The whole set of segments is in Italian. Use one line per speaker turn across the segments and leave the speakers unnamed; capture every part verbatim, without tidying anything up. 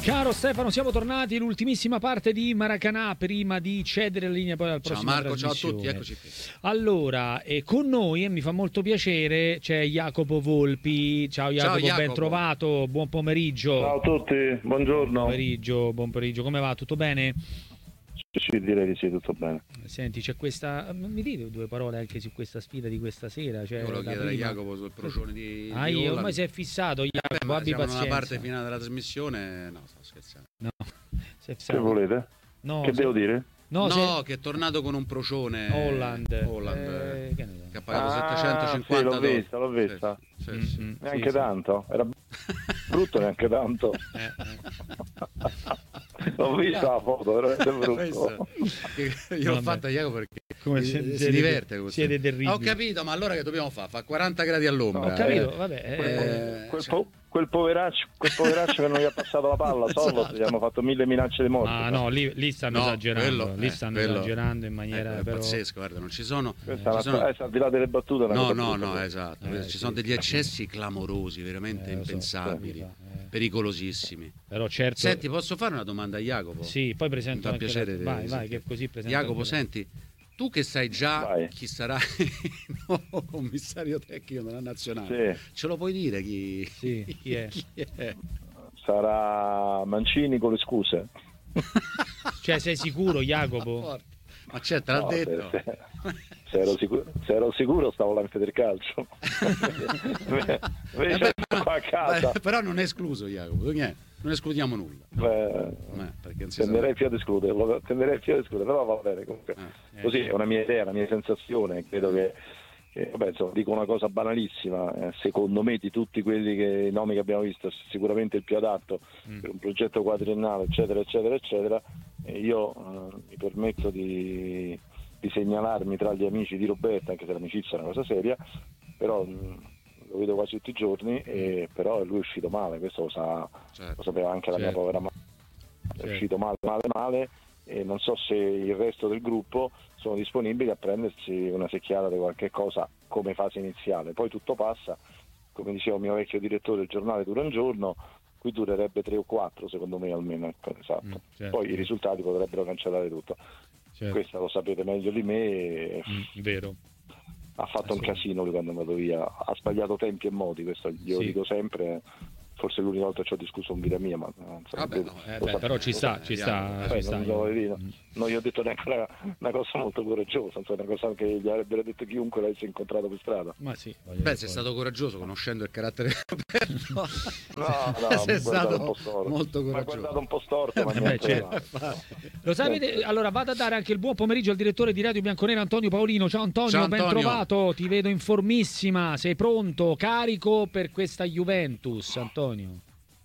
Caro Stefano, siamo tornati, l'ultimissima parte di Maracanà prima di cedere la linea poi al prossimo.
Ciao Marco, ciao a tutti, eccoci qui.
Allora, eh, con noi, e mi fa molto piacere, c'è Jacopo Volpi. Ciao Jacopo,
ciao, Jacopo.
Ben trovato, buon pomeriggio.
Ciao a tutti, buongiorno.
Buon pomeriggio, buon pomeriggio, come va? Tutto bene?
Sì, direi di sì, tutto bene.
Senti, c'è questa, mi dite due parole anche su questa sfida di questa sera? Cioè,
Io volevo chiedere
prima...
a Jacopo sul procione di,
ah,
di
io
Holland.
ormai si è fissato, Jacopo,
Vabbè,
abbi
siamo
pazienza.
nella parte finale della trasmissione, no, sto scherzando.
No, si è fissato.
Che volete?
No,
che
se...
devo dire?
No,
no
se...
che è tornato con un procione
Holland,
Holland
eh, che,
che ha pagato
ah,
settecentocinquanta
sì, l'ho
dollari.
vista, l'ho vista.
Sì, sì,
Mm,
sì.
mm,
Neanche
sì, sì.
tanto, era brutto neanche tanto.
Eh, eh.
L'ho vista la foto, veramente brutto.
Questo, io l'ho
Vabbè.
fatta a Jacopo perché
Come
si,
siete-
si diverte così.
siete terribili.
Ho capito, ma allora che dobbiamo fare? Fa quaranta gradi all'ombra.
Ho capito,
eh.
vabbè. eh,
Eh,
Quel,
cioè-
po- quel poveraccio, quel poveraccio che non gli ha passato la palla, solo
Esatto.
gli hanno fatto mille minacce di morte.
Ah no, lì, lì stanno
No,
esagerando,
quello-
lì
eh,
stanno
quello-
esagerando in maniera
Ecco, è
però...
pazzesco, guarda, non ci sono,
Questa è
ci
una-
sono-
eh, al di là delle battute, è una
no,
cosa
no,
brutta.
no, esatto,
Eh,
ci
sì,
sono degli
sì.
eccessi clamorosi, veramente
Eh, lo so,
impensabili,
capita, eh.
pericolosissimi.
Però certo...
Senti, posso fare una domanda a Jacopo?
Sì, poi
Mi
presento
fa
anche
piacere
la...
di-
Vai,
di
vai,
sentire.
che così presento
Jacopo,
anche la-
senti, tu che sai già
Vai.
chi sarà il nuovo commissario tecnico della nazionale,
Sì.
ce lo puoi dire chi,
Sì, chi è?
chi è?
Sarà Mancini con le scuse.
Cioè, sei sicuro, Jacopo?
Ma c'è, te l'ha
No,
detto?
se, se- se ero sicuro, se ero sicuro stavo là in Federcalcio. Invece
Vabbè,
qua a casa.
beh, però non è escluso, Jacopo, che è? Non escludiamo nulla.
Beh,
Eh, perché non si sa.
tenderei più ad escluderlo, tenderei più ad escluderlo, però va bene comunque.
Eh,
Così è una mia idea, una mia sensazione, credo che, che vabbè, insomma, dico una cosa banalissima, eh, secondo me di tutti quelli che i nomi che abbiamo visto sicuramente il più adatto
Mm.
per un progetto quadriennale, eccetera, eccetera, eccetera. E io eh, mi permetto di, di segnalarmi tra gli amici di Roberta, anche se l'amicizia è una cosa seria, però mh, lo vedo quasi tutti i giorni, e però lui è uscito male, questo lo, sa,
certo.
lo sapeva anche la mia
Certo.
povera mamma. È
Certo.
uscito male, male, male, e non so se il resto del gruppo sono disponibili a prendersi una secchiata di qualche cosa come fase iniziale. Poi tutto passa, come diceva il mio vecchio direttore, il giornale dura un giorno, qui durerebbe tre o quattro secondo me almeno, ecco, esatto.
Mm, certo.
Poi i risultati potrebbero cancellare tutto.
Certo.
Questo lo sapete meglio di me, e
Mm, vero.
ha fatto un casino lui quando è andato via, ha sbagliato tempi e modi, questo glielo
Sì.
dico sempre. Forse l'unica volta che ci ho discusso in vita mia, ma non so,
Vabbè,
credo-
no,
Eh,
lo
beh,
sa-
però ci
lo
sta,
sa-
ci
eh,
sta,
eh,
ci sta.
non, so, dire,
Mm.
non gli ho detto neanche una, una cosa molto coraggiosa, insomma, una cosa che gli avrebbero detto chiunque l'avesse incontrato per strada.
Ma sì, voglio
Beh,
dire,
sei
poi-
stato coraggioso conoscendo il carattere di Roberto.
No, no,
sei
mi guardate
stato
un po' storto.
molto
Mi ha
coraggioso.
guardato un po' storto, ma
Eh, beh,
niente.
certo.
no.
Lo sapete? Allora vado a dare anche il buon pomeriggio al direttore di Radio Bianconera Antonio Paolino. Ciao Antonio,
Ciao,
ben
Antonio.
trovato, ti vedo in formissima, sei pronto, carico per questa Juventus, Antonio?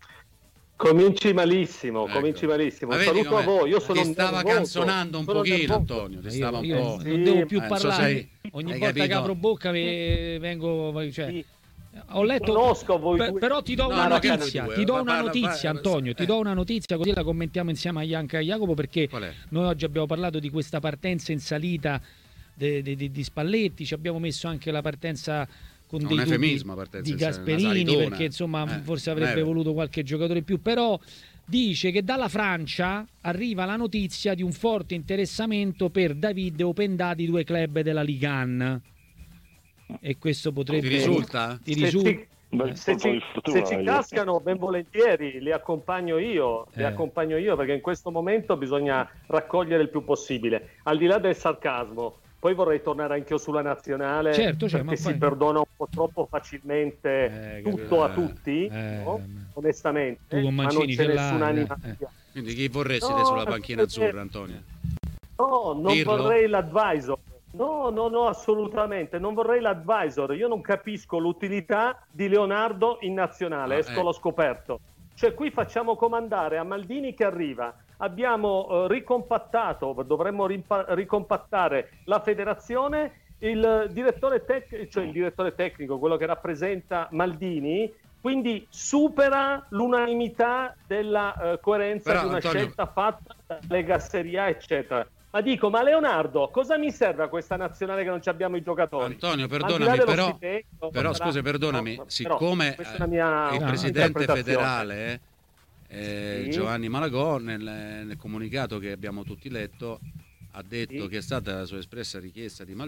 Cominci malissimo,
Ecco.
cominci malissimo.
Ma vedi
Saluto a
com'è?
voi, io sono
ti stava
nervoso,
canzonando un
sono
pochino,
nervoso.
Antonio, ti stava un
io
po'.
Sì,
non devo più
eh, non so
parlare,
se
ogni
hai
volta che
capito.
apro bocca mi vengo, cioè,
Sì.
ho letto,
Conosco voi
per-
due.
però ti do
No,
una
no, che
notizia,
noi due,
ti do
ma
una
parla-
notizia
parla-
Antonio, ti
eh.
do una notizia così la commentiamo insieme a Ianca e a Jacopo, perché
Qual è?
noi oggi abbiamo parlato di questa partenza in salita de- de- de- di Spalletti, ci abbiamo messo anche la partenza con
Un
dei dubbi
eufemismo, partenza
di
in salita, una
Gasperini,
salitona.
perché insomma
Eh,
forse avrebbe
eh.
voluto qualche giocatore in più, però dice che dalla Francia arriva la notizia di un forte interessamento per David e Opendati, due club della Ligue uno, e questo potrebbe...
Ti risulta?
Ti
Se
risulta?
ci,
Un bel
se
colpo
ci-
di fortuna,
se ci
io.
cascano, ben volentieri, li accompagno io, li
Eh.
accompagno io, perché in questo momento bisogna raccogliere il più possibile. Al di là del sarcasmo, poi vorrei tornare anch'io sulla nazionale,
Certo, cioè,
perché
ma poi-
si perdona un po' troppo facilmente
Eh,
tutto a
capito.
tutti,
Eh,
no? onestamente,
tu con
ma non
Mancini
c'è
ce l'hai,
nessuna
eh.
animazione.
Quindi chi vorresti
No,
te sulla panchina
assolutamente.
azzurra, Antonio?
No, non
Pirlo?
vorrei l'advisor. No, no, no, assolutamente. Non vorrei l'advisor. Io non capisco l'utilità di Leonardo in nazionale.
Ah,
Esco
eh.
l'ho scoperto. Cioè, qui facciamo comandare a Maldini che arriva. Abbiamo eh, ricompattato, dovremmo rimpa- ricompattare la federazione. Il direttore, tec- cioè il direttore tecnico, quello che rappresenta Maldini, quindi supera l'unanimità della eh, coerenza
Però,
di una
Antonio-
scelta fatta da Lega Serie A, eccetera. Ma dico, ma Leonardo, cosa mi serve a questa nazionale che non ci abbiamo i giocatori?
Antonio,
Al di là
perdonami,
dello
però,
stipendio,
però
sarà-
scusa, perdonami,
no, però
siccome
questa è una mia
il
No,
presidente
interpretazione.
federale eh,
sì.
Giovanni Malagò nel, nel comunicato che abbiamo tutti letto ha detto
Sì.
che è stata la sua espressa richiesta di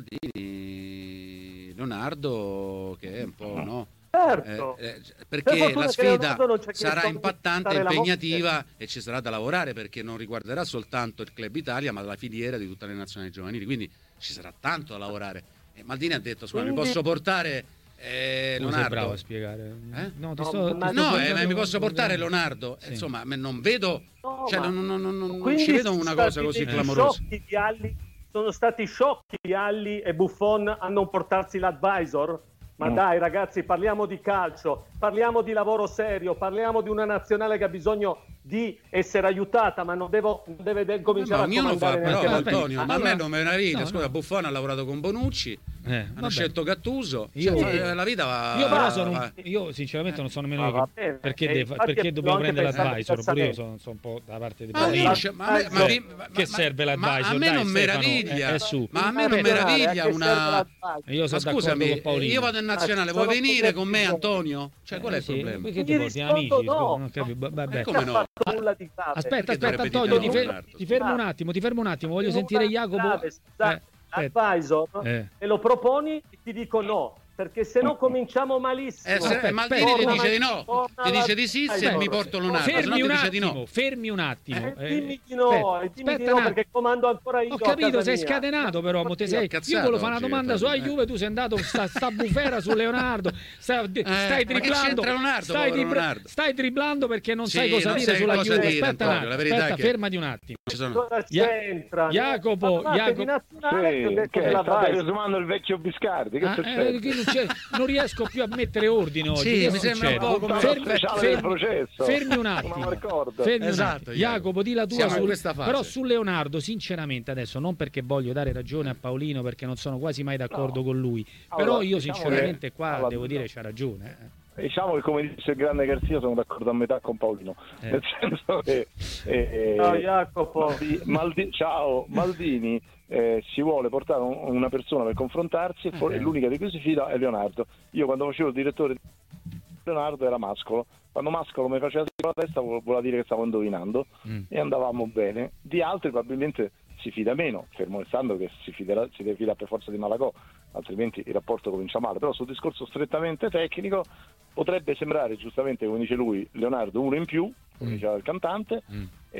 Maldini Leonardo, che è un po' no
Certo.
eh, eh,
Per
perché
fortuna
la
che
sfida
Leonardo non ci ha
sarà
chiesto di
impattante,
fare la
impegnativa e ci sarà da lavorare, perché non riguarderà soltanto il Club Italia ma la filiera di tutte le nazionali giovanili, quindi ci sarà tanto da lavorare. E Maldini ha detto: scusa, mi
Quindi-
posso portare eh,
Tu sei
Leonardo?
bravo a spiegare.
Eh?
No, ti
No,
sto, ti
ma-
sto
No, eh,
guardando-
ma mi posso portare
guardando-
Leonardo?
Sì.
Insomma, a me non vedo,
No,
cioè,
ma-
non, non- non- non
Quindi
ci vedo
sono
una
stati
cosa così
degli
clamorosa.
sciocchi di Alli, sono stati sciocchi di Alli e Buffon a non portarsi l'advisor? Ma
Mm.
dai ragazzi, parliamo di calcio, parliamo di lavoro serio, parliamo di una nazionale che ha bisogno di essere aiutata, ma non, devo, non deve de-
Eh,
cominciare
ma
a
ognuno fa,
comandare
però
neanche
aspetta,
Maldini.
Antonio, ma a me
allora-
non meraviglia.
no,
Scusa,
no.
Buffon ha lavorato con Bonucci,
Eh,
hanno
vabbè.
scelto Gattuso.
Io-
Cioè, eh, la vita va.
Io però
va-
sono un-
va-
io sinceramente non sono nemmeno
Ah,
io
va
che-
bene.
perché,
E
deve-
infatti
perché
abbiamo
dobbiamo
anche
prendere
pensato
l'advisor, pure io
diversamente.
sono, sono un po' da parte di
Ma,
Paolino.
dice, ma, a me- ma
Cioè,
vi- ma-
che
ma-
serve
ma
l'advisor?
a me
Dai,
non
Stefano,
meraviglia,
è- è su.
ma a me non
Aspetta,
meraviglia una.
Io sono
Ma
d'accordo
scusami,
con Paolino.
io vado in nazionale,
Ah,
vuoi
sono
venire con me,
corretto.
Antonio? Cioè, qual è
Eh,
il
sì,
problema?
perché ti
Gli
porti
rispondo
amici?
no.
Non capi- vabbè.
Come
Non
no?
ha fatto nulla di grave.
Aspetta,
Perché
aspetta,
dovrebbe
Antonio,
dire
ti,
no,
fer-
Leonardo?
ti fermo un attimo, ti fermo un attimo, voglio sentire Jacopo.
Grave, scusate,
Eh, aspetta.
advisor,
Eh.
e lo proponi e ti dico no, perché se no cominciamo malissimo.
Eh, se-
Aspetta,
Maldini
aspetta.
ti dice di no,
Torna
ti dice di sì se
l'advisor.
mi porto Leonardo, se no
Fermi
ti
un
dice di
attimo,
no.
fermi un attimo.
Eh, dimmi di no,
aspetta,
eh, dimmi di
aspetta
no
un
perché
attimo.
comando ancora io.
Ho
a
capito,
casa
sei
mia.
scatenato però, mo te sei.
Cazzato
Io volevo fare una
oggi,
domanda su
Antonio,
Juve, tu sei andato sta, sta bufera su Leonardo, stai, stai
ma che
driblando,
c'entra Leonardo,
stai,
povero
dribla-
Leonardo?
stai driblando perché non
Sì,
sai cosa
non
dire
sai
sulla
cosa
Juve.
dire,
Aspetta, un
Antonio, la
attimo,
verità
aspetta,
è che-
fermati un attimo.
Ci sono-
Cosa
Ja-
c'entra?
Jacopo,
Ma parlate
Jacopo-
di nazionale, ti ho
Sì,
detto
che
della
state
Vice.
riesumando il vecchio Biscardi, che
Ah,
succede?
eh, che non, c'è- non riesco più a mettere ordine oggi.
Sì,
che
mi sembra un
succede?
po' come
fermi,
lo speciale
fermi-
del processo.
fermi un
Non
attimo.
me lo ricordo.
Fermi un
Esatto,
attimo.
Jacopo.
Jacopo, di la tua
Siamo in
sul-
questa fase.
però su Leonardo, sinceramente, adesso non perché voglio dare ragione a Paolino, perché non sono quasi mai d'accordo
No.
con lui.
Allora,
Però io,
diciamo
sinceramente,
che-
qua
allora,
devo dire c'ha ragione. eh.
Diciamo che, come dice il grande Garzia, sono d'accordo a metà con Paolino,
Eh.
nel senso che eh,
Ciao Jacopo.
Maldi- Maldi- ciao, Maldini eh, si vuole portare un- una persona per confrontarsi e for-
Eh.
l'unica di cui si fida è Leonardo. Io quando facevo il direttore di Leonardo era Mascolo, quando Mascolo mi faceva la testa vol- voleva dire che stavo indovinando
Mm.
e andavamo bene. Di altri probabilmente si fida meno, fermo restando che si, fiderà, si deve fidare per forza di Malagò, altrimenti il rapporto comincia male. Però sul discorso strettamente tecnico potrebbe sembrare, giustamente come dice lui, Leonardo uno in più, come
Mm.
diceva il cantante,
Mm.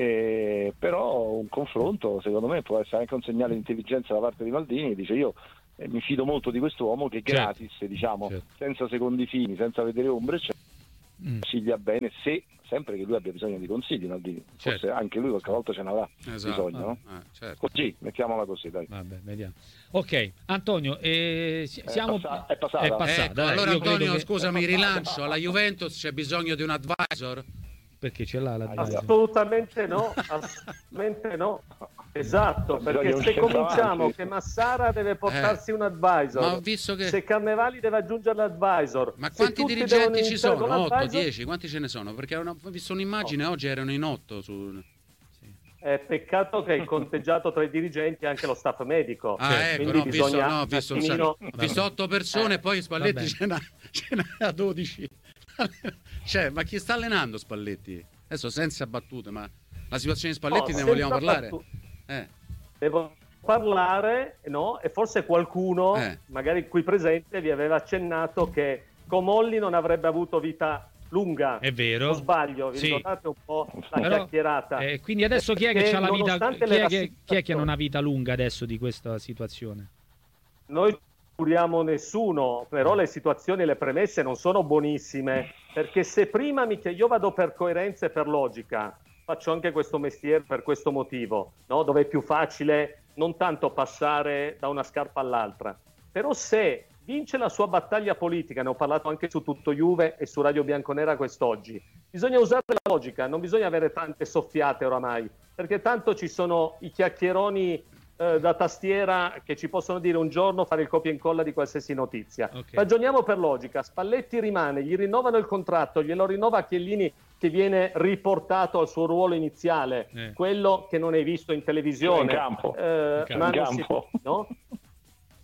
eh, però un confronto secondo me può essere anche un segnale di intelligenza da parte di Maldini. Dice: io eh, mi fido molto di quest'uomo che
Certo.
gratis, diciamo,
Certo.
senza secondi fini, senza vedere ombre, cioè,
Mm.
consiglia bene, se sempre che lui abbia bisogno di consigli, Maldini. Forse
Certo.
anche lui qualche volta ce ne avrà
Esatto.
bisogno, no?
Eh, certo.
Così, mettiamola così, dai.
Vabbè, vediamo. Ok, Antonio, eh, si-
È
siamo...
passa- è passata.
È passata,
Ecco,
dai,
allora
io credo
Antonio,
che-
scusami, rilancio, alla Juventus c'è bisogno di un advisor?
Perché ce l'ha l'advisor?
Assolutamente no, assolutamente no. Esatto,
Bisogna
perché
un
se
centravanti.
cominciamo che Massara deve portarsi un advisor,
Ma ho visto che...
se Carnevali deve aggiungere l'advisor,
Ma
se
quanti
tutti
dirigenti
devono
ci
iniziare
sono?
con
otto,
l'advisor,
dieci? Quanti ce ne sono? Perché ho visto un'immagine, oggi erano in otto su...
è peccato che il conteggiato tra i dirigenti è anche lo staff medico.
Ah, ecco,
Quindi
no, ho visto,
bisogna
no, ho visto, un
un
sacco.
attimino-
Ho visto otto persone,
Eh,
poi Spalletti
vabbè.
ce n'ha, ce n'ha dodici. Cioè, ma chi sta allenando Spalletti? Adesso senza battute, ma la situazione di Spalletti
No,
ne vogliamo
senza
parlare?
battu-
Eh,
Devo parlare, no? E forse qualcuno,
Eh.
magari qui presente, vi aveva accennato che Comolli non avrebbe avuto vita lunga.
È vero.
O sbaglio, vi
Sì.
ricordate un po' la
Però,
chiacchierata?
eh, quindi adesso chi è che
Perché
ha la vita?
nonostante
Chi
le
è che, chi è che
rassicurazioni-
ha una vita lunga adesso di questa situazione?
Noi curiamo nessuno, però le situazioni e le premesse non sono buonissime, perché se prima mi chiedo, io vado per coerenza e per logica, faccio anche questo mestiere per questo motivo, no? Dove è più facile non tanto passare da una scarpa all'altra, però se vince la sua battaglia politica, ne ho parlato anche su Tutto Juve e su Radio Bianconera quest'oggi, bisogna usare la logica, non bisogna avere tante soffiate oramai, perché tanto ci sono i chiacchieroni eh, da tastiera che ci possono dire un giorno fare il copia e incolla di qualsiasi notizia.
Ok.
Ragioniamo per logica, Spalletti rimane, gli rinnovano il contratto, glielo rinnova Chiellini che viene riportato al suo ruolo iniziale,
Eh.
quello che non hai visto in televisione.
In campo.
Eh,
In
ma
campo.
non si- no?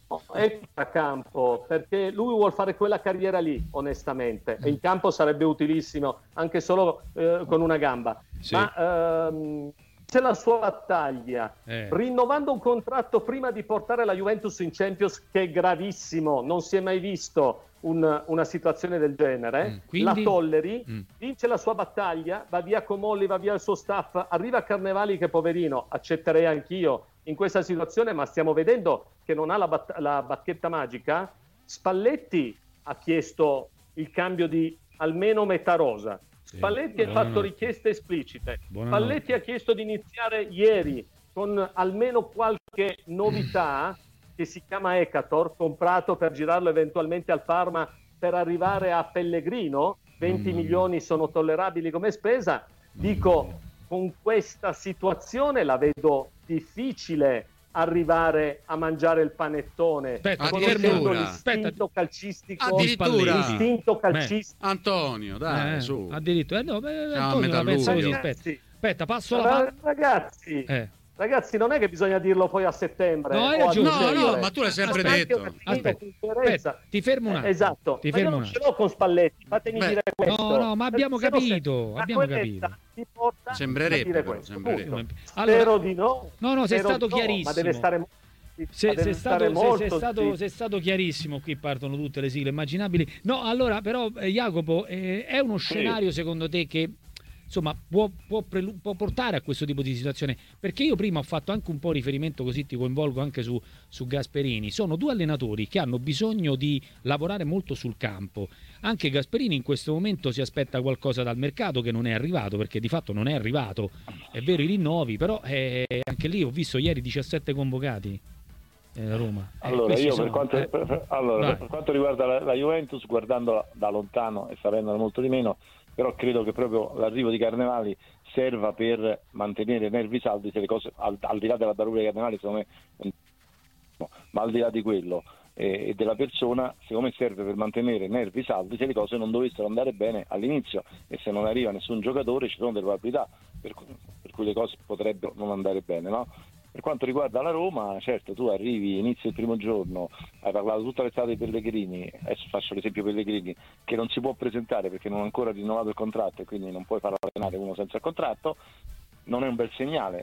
è a campo, perché lui vuole fare quella carriera lì, onestamente, e in campo sarebbe utilissimo anche solo eh, con una gamba.
Sì.
Ma ehm, c'è la sua battaglia,
Eh.
rinnovando un contratto prima di portare la Juventus in Champions, che è gravissimo, non si è mai visto un, una situazione del genere.
Mm, quindi?
La tolleri,
Mm.
vince la sua battaglia, va via Comolli, va via il suo staff, arriva Carnevali che poverino, accetterei anch'io in questa situazione, ma stiamo vedendo che non ha la, bat- la bacchetta magica. Spalletti ha chiesto il cambio di almeno metà rosa. Spalletti ha fatto
buonanotte.
richieste esplicite.
Buonanotte.
Spalletti ha chiesto di iniziare ieri con almeno qualche novità che si chiama Ecator, comprato per girarlo eventualmente al Parma per arrivare a Pellegrino. venti milioni sono tollerabili come spesa. Dico, con questa situazione la vedo difficile arrivare a mangiare il panettone.
Aspetta,
conoscendo
addirittura.
l'istinto
Aspetta.
calcistico,
Addirittura.
l'istinto calcistico.
Antonio, dai,
Eh,
su.
addirittura. Eh, no, beh,
Siamo a
Antonio la pensa
Metaluglio.
così. Aspetta,
Ragazzi,
aspetta, passo la
ra-
palla.
ragazzi,
Eh.
ragazzi, non è che bisogna dirlo poi a settembre.
No, hai
o a
ragione.
No,
dicembre.
no, ma tu l'hai sempre
Aspetta,
detto.
un attimino
Aspetta,
con coerenza.
aspetta, ti fermo un
Eh,
attimo.
esatto,
Ti
ma
fermo
io
un
non ce
attimo.
l'ho con Spalletti, fatemi
Beh,
dire questo.
no, no, ma abbiamo
Perché se no
capito,
se- la
abbiamo
coerenza
capito.
ti porta
Sembrerebbe,
a dire
però,
questo,
sembrerebbe.
punto.
Allora-
Spero di no.
No, no, sei
spero
stato
di no,
chiarissimo.
Ma deve stare
Se,
ma
sei,
deve
stato,
stare
se-
molto
sei stato,
zitto.
sei stato chiarissimo, qui partono tutte le sigle immaginabili. No, allora però eh, Jacopo, eh, è uno scenario secondo te che insomma può, può, prelu- può portare a questo tipo di situazione? Perché io prima ho fatto anche un po' riferimento, così ti coinvolgo anche su, su Gasperini. Sono due allenatori che hanno bisogno di lavorare molto sul campo. Anche Gasperini in questo momento si aspetta qualcosa dal mercato che non è arrivato, perché di fatto non è arrivato. È vero i rinnovi, però eh, anche lì ho visto ieri diciassette convocati. Eh, Roma. Eh,
Allora,
questi
io
sono-
per quanto,
eh,
per, allora,
vai.
per quanto riguarda la, la Juventus, guardandola da lontano e sapendola molto di meno, però credo che proprio l'arrivo di Carnevali serva per mantenere nervi saldi, se le cose, al, al di là della daruria di Carnevali, secondo me, no, ma al di là di quello eh, e della persona, secondo me serve per mantenere nervi saldi se le cose non dovessero andare bene all'inizio, e se non arriva nessun giocatore ci sono delle probabilità per, cui- per cui le cose potrebbero non andare bene, no? Per quanto riguarda la Roma, certo, tu arrivi, inizi il primo giorno, hai parlato tutta l'estate di Pellegrini, adesso faccio l'esempio Pellegrini, che non si può presentare perché non ha ancora rinnovato il contratto e quindi non puoi far allenare uno senza il contratto, non è un bel segnale.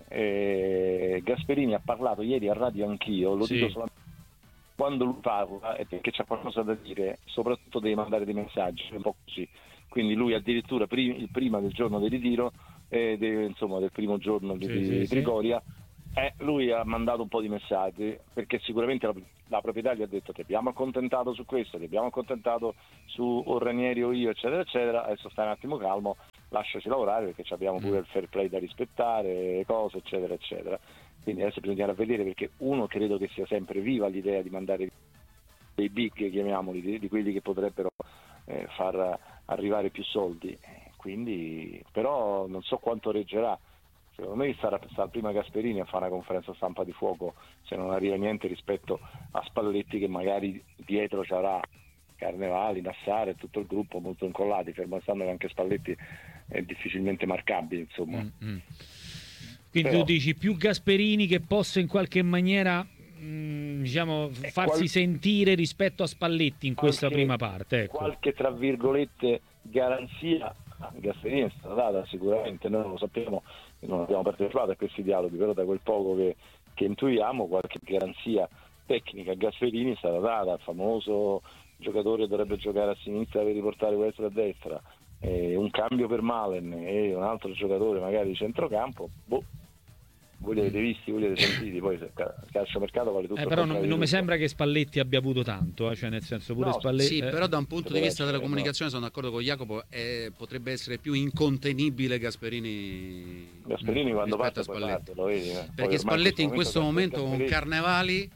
Eh, Gasperini ha parlato ieri a radio anch'io, lo
Sì.
dico solamente quando lui parla è perché c'ha qualcosa da dire, soprattutto deve mandare dei messaggi, un po' così. Quindi lui addirittura prim- il prima del giorno del ritiro, eh, de- insomma del primo giorno di,
Sì,
di
sì, sì.
Trigoria, Eh, lui ha mandato un po' di messaggi perché sicuramente la, la proprietà gli ha detto ti abbiamo accontentato su questo, ti abbiamo accontentato su o Ranieri o io eccetera eccetera, adesso stai un attimo calmo, lasciaci lavorare perché abbiamo pure il fair play da rispettare, cose eccetera eccetera. Quindi adesso bisognerà vedere, perché uno credo che sia sempre viva l'idea di mandare dei big, chiamiamoli, di, di quelli che potrebbero eh, far arrivare più soldi, quindi però non so quanto reggerà. Secondo me sarà, sarà prima Gasperini a fare una conferenza stampa di fuoco se non arriva niente rispetto a Spalletti, che magari dietro ci avrà Carnevali, Nassare e tutto il gruppo molto incollati, fermo stando che anche Spalletti è difficilmente marcabile, insomma.
Mm-hmm. Quindi
Però,
tu dici più Gasperini che possa in qualche maniera mh, diciamo farsi
qual-
sentire rispetto a Spalletti in questa
qualche-
prima parte, ecco.
qualche tra virgolette garanzia Gasperini è stata data sicuramente, noi non lo sappiamo, non abbiamo partecipato a questi dialoghi, però da quel poco che, che intuiamo qualche garanzia tecnica a Gasperini è stata data, il famoso giocatore dovrebbe giocare a sinistra per riportare questo a destra, eh, un cambio per Malen e un altro giocatore magari di centrocampo, boh, voi li avete visti, voi li avete sentiti, poi il calciomercato vale tutto.
Eh,
il
però non,
contrario
non
di
mi
tutto.
sembra che Spalletti abbia avuto tanto, eh, cioè nel senso pure
No,
Spalletti.
Sì,
eh,
però da un punto di vista della
no.
comunicazione sono d'accordo con Jacopo, eh, potrebbe essere più incontenibile Gasperini,
Gasperini quando
rispetto
parte
a
poi
Spalletti.
parte, lo vedi, eh. Poi
Perché
ormai
Spalletti in questo momento con
Gasperini-
Carnevali,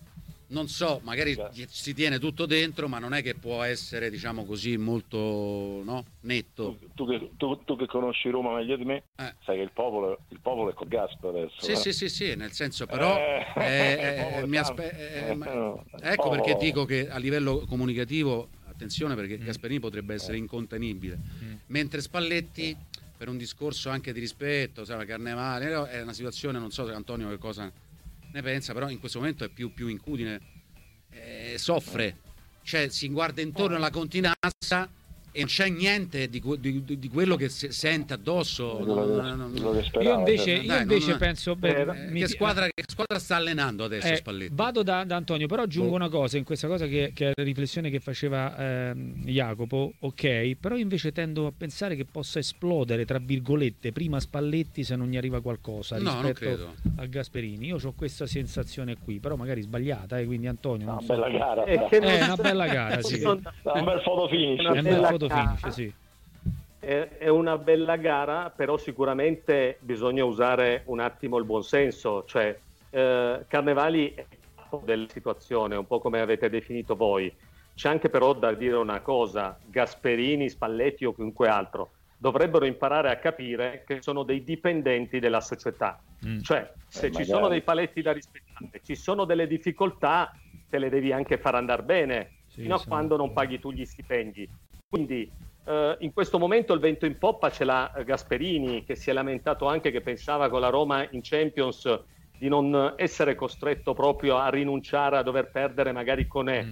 non so, magari
Sì.
gli- si tiene tutto dentro, ma non è che può essere, diciamo così, molto no? netto.
Tu, tu, che, tu, tu che conosci Roma meglio di me,
Eh.
sai che il popolo, il popolo è col Gaspo adesso.
Sì,
eh.
sì, sì, sì, nel senso però
Eh,
eh,
il popolo
eh, mi
è
aspe-
tanto.
eh,
Eh,
ma-
no,
ecco
oh.
perché dico che a livello comunicativo, attenzione, perché
Mm.
Gasperini potrebbe essere incontenibile,
Mm.
mentre Spalletti, per un discorso anche di rispetto, sai, la Carnevale, è una situazione, non so se Antonio che cosa ne pensa, però in questo momento è più, più incudine. eh, soffre, cioè si guarda intorno alla continassa e non c'è niente di, di, di quello che si sente addosso. Non, non, non,
io invece, io
dai,
invece
non,
penso beh,
eh,
mi,
che, squadra, che squadra sta allenando adesso
eh,
Spalletti?
Vado da, da Antonio, però aggiungo una cosa in questa cosa che, che è la riflessione che faceva ehm, Jacopo, ok, però io invece tendo a pensare che possa esplodere tra virgolette prima Spalletti se non gli arriva qualcosa
no,
rispetto a Gasperini. Io ho questa sensazione qui, però magari sbagliata, eh, quindi Antonio
Una
so.
bella gara,
è, è una bella gara, sì.
un bel foto finish,
è un bel foto finish, sì.
È una bella gara, però sicuramente bisogna usare un attimo il buonsenso, cioè eh, Carnevali è della situazione, un po' come avete definito voi. C'è anche però da dire una cosa: Gasperini, Spalletti o chiunque altro dovrebbero imparare a capire che sono dei dipendenti della società. Mm. Cioè, se eh, ci magari. sono dei paletti da rispettare, ci sono delle difficoltà, te le devi anche far andare bene, sì, fino a sì. quando non paghi tu gli stipendi. Quindi Uh, in questo momento il vento in poppa ce l'ha Gasperini, che si è lamentato anche, che pensava con la Roma in Champions di non essere costretto proprio a rinunciare a dover perdere magari con E. Mm.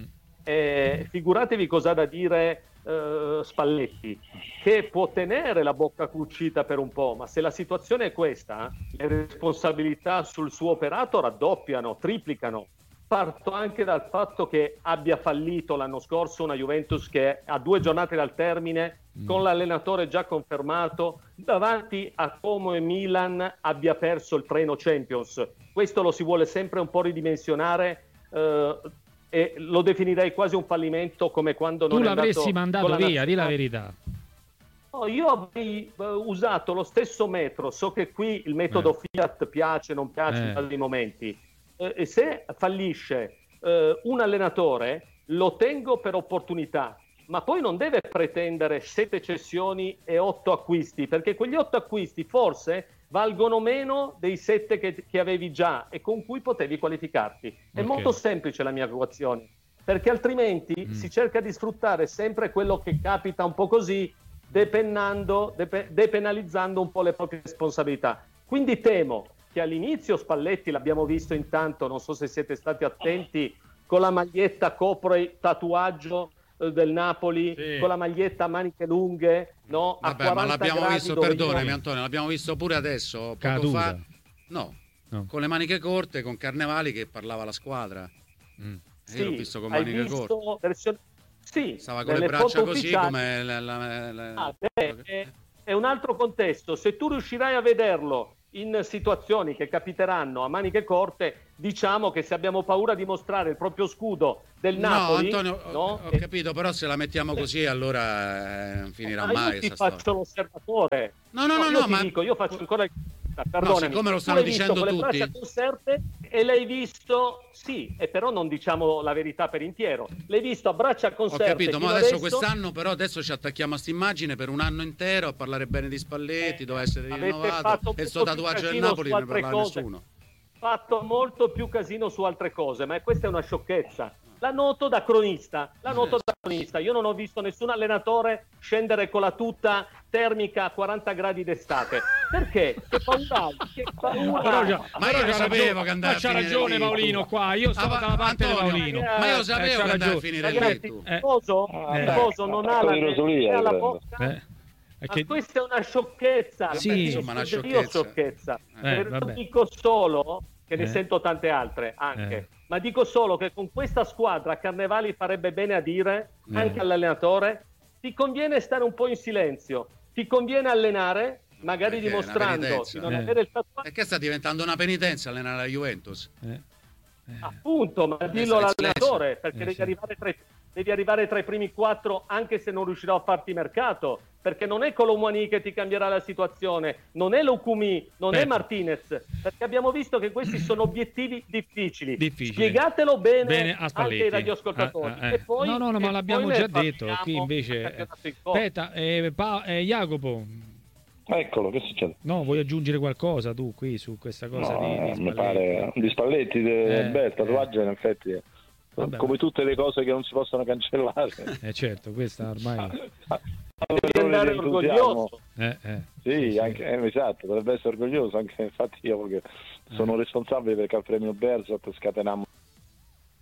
Eh, figuratevi cosa ha da dire uh, Spalletti, che può tenere la bocca cucita per un po', ma se la situazione è questa, le responsabilità sul suo operato raddoppiano, triplicano. Parto anche dal fatto che abbia fallito l'anno scorso una Juventus che a due giornate dal termine, mm. con l'allenatore già confermato, davanti a Como e Milan abbia perso il treno Champions. Questo lo si vuole sempre un po' ridimensionare eh, e lo definirei quasi un fallimento, come quando non
tu
è
l'avresti
mandato
mandato via, di la verità.
No, io avrei uh, usato lo stesso metro, so che qui il metodo eh. Fiat piace, non piace eh. in altri momenti. E se fallisce eh, un allenatore, lo tengo per opportunità, ma poi non deve pretendere sette cessioni e otto acquisti, perché quegli otto acquisti forse valgono meno dei sette che, che avevi già e con cui potevi qualificarti. È okay. molto semplice la mia equazione, perché altrimenti mm. si cerca di sfruttare sempre quello che capita un po' così, depennando, depe, depenalizzando un po' le proprie responsabilità. Quindi temo che all'inizio Spalletti, l'abbiamo visto intanto, non so se siete stati attenti, con la maglietta copre tatuaggio eh, del Napoli, sì. con la maglietta a maniche lunghe, no?
Vabbè, ma l'abbiamo visto, perdonami Antonio, l'abbiamo visto pure adesso, poco fa. No, no, con le maniche corte, con Carnevali che parlava la squadra. Mm.
Sì,
io l'ho visto con maniche
visto
corte.
Versione... Sì,
stava con le braccia così ufficiali... come la, la, la...
Ah, beh, è, è un altro contesto. Se tu riuscirai a vederlo in situazioni che capiteranno a maniche corte, diciamo che se abbiamo paura di mostrare il proprio scudo del Napoli...
No, Antonio, no? ho, ho capito, però se la mettiamo così allora eh, non finirà
ma
mai.
Io ti faccio storia. l'osservatore.
No, no, no,
no,
no
io ti
ma...
dico, io faccio ancora... Perdonami,
no, come lo stanno dicendo
con
tutti.
le braccia conserte e l'hai visto, sì, e però non diciamo la verità per intero. L'hai visto a braccia conserte.
Ho capito, ma adesso,
adesso
quest'anno però adesso ci attacchiamo a sta immagine per un anno intero a parlare bene di Spalletti, eh, dove essere rinnovato e sto tatuaggio del Napoli non ne parla nessuno.
Fatto molto più casino su altre cose, ma questa è una sciocchezza. La noto da cronista, la noto da cronista. Io non ho visto nessun allenatore scendere con la tuta termica a quaranta gradi d'estate. Perché? Che paura, che paura.
Però già,
ma io lo sapevo che andava
a finire lì. Ma c'ha ragione Paolino qua, io stavo ah, dalla parte di Paolino.
Eh, ma io lo sapevo eh, che andava a finire
ragazzi,
lì.
Il tifoso eh. non ha la, la bocca.
Eh.
Che... Ma questa è una sciocchezza.
Sì,
insomma, una
sciocchezza. Io sciocchezza.
Eh,
non dico solo, che ne eh. sento tante altre anche. Eh. Ma dico solo che con questa squadra Carnevali farebbe bene a dire eh. anche all'allenatore: ti conviene stare un po' in silenzio, ti conviene allenare, magari perché dimostrando di non
eh.
avere il tatuaggio.
Perché sta diventando una penitenza allenare la Juventus?
Eh. Eh.
Appunto, ma dillo all'allenatore, perché
eh,
devi,
sì.
arrivare tra i, devi arrivare tra i primi quattro anche se non riuscirò a farti mercato, perché non è Colomwani che ti cambierà la situazione, non è Lukumi, non Perfetto. è Martinez, perché abbiamo visto che questi sono obiettivi difficili.
Difficile.
Spiegatelo bene,
bene
anche ai radioascoltatori.
Ah, ah, eh.
E poi,
no, no, no, ma l'abbiamo già detto. Qui invece... Aspetta, eh, pa- eh, Jacopo...
Eccolo, che succede?
No, vuoi aggiungere qualcosa tu qui su questa cosa
no,
di, di
mi
Spalletti?
pare di Spalletti, de,
eh,
beh, il tatuaggio in effetti è vabbè, come tutte le cose che non si possono cancellare.
Eh certo, questa ormai
devi andare orgoglioso.
Eh, eh.
Sì, sì, anche, eh, esatto, dovrebbe essere orgoglioso, anche infatti io che sono eh. responsabile perché al premio Berzot scatenammo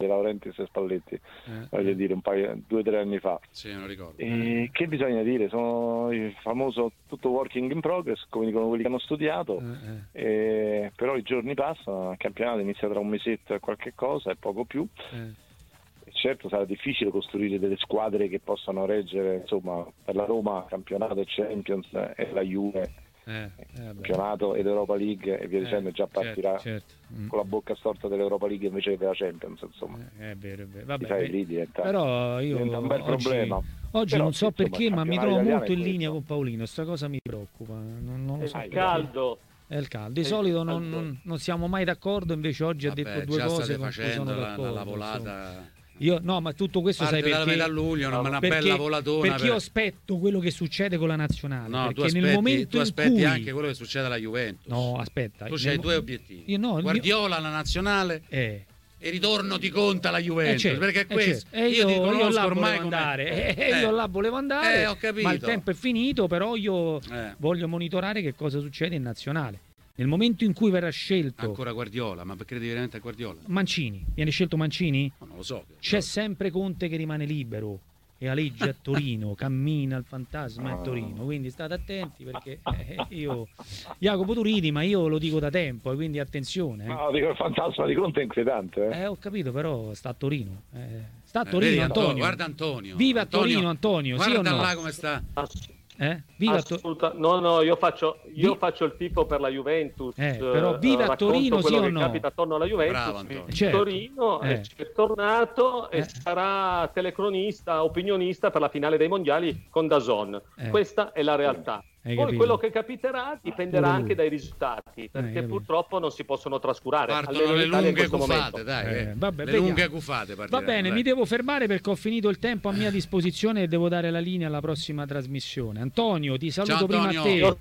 De Laurentiis e Spalletti,
eh.
voglio dire un paio, due o tre anni fa.
Sì, non ricordo.
E che bisogna dire? Sono il famoso tutto working in progress, come dicono quelli che hanno studiato,
Eh,
e, però i giorni passano, il campionato inizia tra un mesetto e qualche cosa e poco più.
eh.
Certo sarà difficile costruire delle squadre che possano reggere, insomma, per la Roma campionato e Champions e la Juve
Eh, eh, vabbè.
campionato ed Europa League e via dicendo, già
certo,
partirà
certo. Mm.
con la bocca storta dell'Europa League invece che della Champions, insomma.
Eh, è vero, è vero.
Ti
Vabbè,
fai
beh,
lì, diventa,
però io
diventa un bel
oggi,
problema.
oggi
Però,
non so
insomma,
perché,
il
ma mi
campionato
trovo
italiano
molto
è
in linea
questo.
con Paolino. Sta cosa mi preoccupa. Non, non lo so
È
perché.
caldo.
È il caldo. Di
È
solito
caldo.
non, non- non siamo mai d'accordo, invece oggi
Vabbè,
ha detto due
già
cose
state
con cui
facendo
sono
la,
d'accordo.
la, la
insomma.
volata.
Io, no, ma tutto questo
Parte
sai
dalla
perché?
metà luglio, una, una
perché,
bella volatona.
perché
per-
io aspetto quello che succede con la nazionale.
No, tu
perché
aspetti,
nel momento
tu
in
aspetti
cui...
anche quello che succede alla Juventus.
No, aspetta.
Tu
nel
c'hai
mo-
due obiettivi.
Io no, il mio-
Guardiola, la nazionale,
Eh.
e ritorno ti conta la Juventus.
Eh, certo,
perché è
eh,
questo.
certo. E io,
ti
io
conosco
là
ormai
volevo
come...
andare, eh, io là volevo andare,
Eh, ho capito.
ma il tempo è finito, però io
Eh.
voglio monitorare che cosa succede in nazionale. Nel momento in cui verrà scelto
Ancora Guardiola, ma credi veramente a Guardiola?
Mancini, viene scelto Mancini?
No, non lo so.
C'è sempre Conte che rimane libero e aleggia a Torino, cammina il fantasma a Torino, quindi state attenti perché eh, io, Jacopo tu ridi, ma io lo dico da tempo, e quindi attenzione. eh.
No, dico, il fantasma di Conte è inquietante. Eh?
Eh, ho capito, però sta a Torino. eh. Sta a
Eh,
Torino,
vedi,
Antonio.
Guarda Antonio.
Viva a Torino, Antonio, sì o
Guarda
no?
là come sta.
Ass-
Eh? Viva a To-
assoluta- no, no, io faccio, io
Vi-
faccio il tifo per la Juventus.
Eh, però viva
eh,
a
racconto
Torino,
quello
sì o
che
no?
capita attorno alla Juventus.
Bravo, Antonio.
Il
Certo.
Torino
Eh.
è è tornato
Eh.
e sarà telecronista, opinionista per la finale dei mondiali con DAZN.
Eh.
Questa è la realtà.
Hai
Poi
capito?
quello che capiterà dipenderà
Pure lui.
anche dai risultati, perché
capito.
purtroppo non si possono trascurare.
Partono
Almeno in
le
Italia in
lunghe
questo
cuffate,
momento.
dai.
Eh,
eh.
vabbè,
le
vediamo.
lunghe cuffate
Va
partiranno,
bene,
dai.
mi devo fermare perché ho finito il tempo a mia disposizione e devo dare la linea alla prossima trasmissione. Antonio, ti saluto
Ciao,
prima a
Antonio.
te.
Io,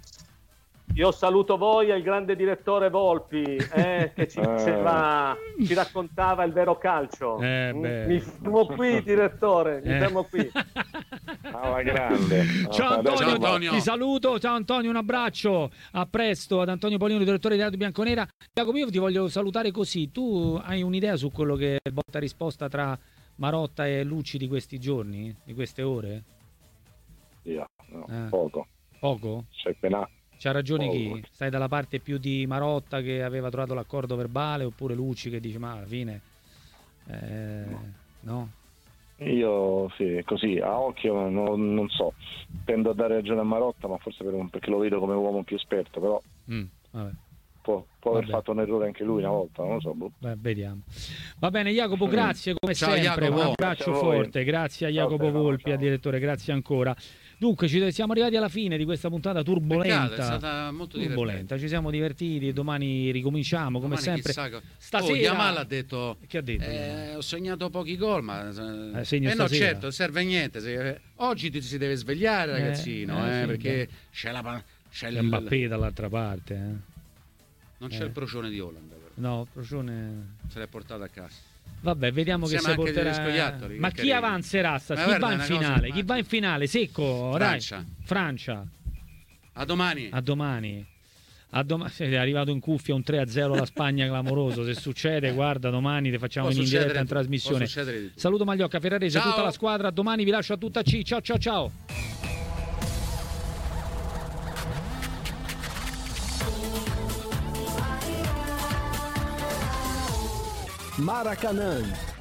io saluto voi e il grande direttore Volpi, eh, che ci diceva, ci raccontava il vero calcio.
Eh,
Mm,
beh.
mi fermo qui, direttore, mi
Eh.
fermo qui.
Ah, ma grande.
Ciao
Ah, adesso-
Antonio,
Ciao, Antonio.
ti saluto, ciao Antonio, un abbraccio, a presto ad Antonio Paolino, direttore di Radio Bianconera. Jacopo, io ti voglio salutare così, tu hai un'idea su quello che è botta risposta tra Marotta e Lucci di questi giorni, di queste ore?
Via, no,
Eh.
poco.
Poco?
C'è appena...
C'ha ragione
Oh.
chi? Stai dalla parte più di Marotta che aveva trovato l'accordo verbale oppure Lucci che dice ma alla fine eh, no?
Io sì, così a occhio non, non so, tendo a dare ragione a Marotta, ma forse per un- perché lo vedo come uomo più esperto, però
Mm, vabbè.
può, può aver
Vabbè.
fatto un errore anche lui una volta, non lo so. boh.
Beh, vediamo. Va bene Jacopo, grazie come
Ciao,
sempre,
Jacopo.
un abbraccio
Grazie a voi.
forte, grazie a
Ciao,
Jacopo
Stefano,
Volpi,
ciao.
al direttore, grazie ancora. Dunque ci siamo arrivati alla fine di questa puntata turbolenta.
Peccato, è stata molto
turbolenta,
divertente.
ci siamo divertiti, domani ricominciamo come
Domani
sempre.
chissà co-
Stasera-
Oh, Yamal ha detto,
Che ha detto?
eh, ho segnato pochi gol, ma
Eh, segno
eh no,
stasera.
certo, serve a niente. se- Oggi ti si deve svegliare,
Eh,
ragazzino,
eh,
eh,
sì,
perché c'è la pa- c'è
C'è
il-
Mbappé dall'altra parte, eh.
non c'è
eh.
il procione di Holland, però.
No, Procione.
Se l'è portato a casa.
Vabbè, vediamo che
Insieme
si
anche degli
porterà.
scoiattoli,
Ma
che
chi
carini.
avanzerà? sta-
Ma
Chi
guarda,
va
è
in
una cosa
finale? Chi
immagina.
va in finale? Secco,
Francia.
dai. Francia.
A domani.
A domani. A doma- è arrivato in cuffia un tre a zero alla Spagna clamoroso. Se succede, guarda, domani ti facciamo
Può
in diretta
succedere
in
tutto,
trasmissione.
può succedere di tutto.
Saluto Magliocca, Ferrarese,
Ciao.
tutta la squadra. Domani vi lascio a tutta C. Ciao ciao ciao.
Maracanã